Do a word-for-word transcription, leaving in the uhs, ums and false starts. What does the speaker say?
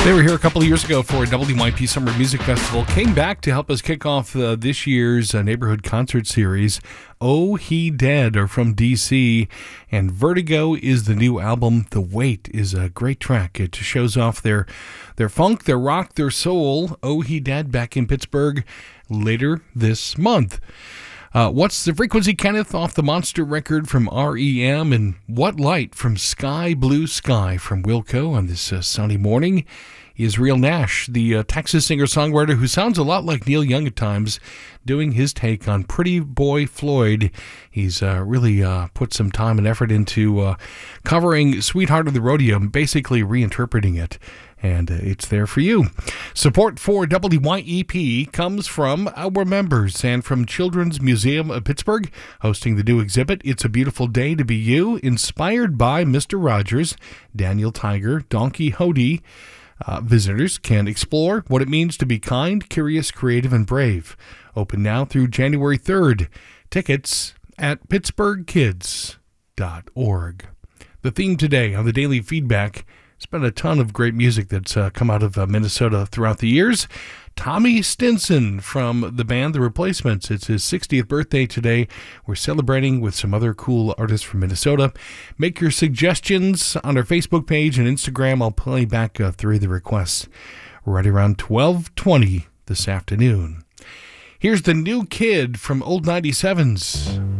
They were here a couple of years ago for a W Y P Summer Music Festival. Came back to help us kick off uh, this year's uh, neighborhood concert series. Oh He Dead are from D C, and Vertigo is the new album. The Wait is a great track. It shows off their their funk, their rock, their soul. Oh He Dead back in Pittsburgh later this month. Uh, what's the Frequency, Kenneth, off the Monster record from R E M, and What Light from Sky Blue Sky from Wilco on this uh, sunny morning. Israel Nash, the uh, Texas singer-songwriter who sounds a lot like Neil Young at times, doing his take on Pretty Boy Floyd. He's uh, really uh, put some time and effort into uh, covering Sweetheart of the Rodeo, basically reinterpreting it. And uh, it's there for you. Support for W Y E P comes from our members and from Children's Museum of Pittsburgh, hosting the new exhibit, It's a Beautiful Day to Be You, inspired by Mister Rogers, Daniel Tiger, Don Quixote. Uh, visitors can explore what it means to be kind, curious, creative, and brave. Open now through January third. Tickets at pittsburgh kids dot org. The theme today on the Daily Feedback, it's been a ton of great music that's uh, come out of uh, Minnesota throughout the years. Tommy Stinson from the band The Replacements. It's his sixtieth birthday today. We're celebrating with some other cool artists from Minnesota. Make your suggestions on our Facebook page and Instagram. I'll play back uh, through the requests right around twelve twenty this afternoon. Here's the New Kid from Old ninety-sevens.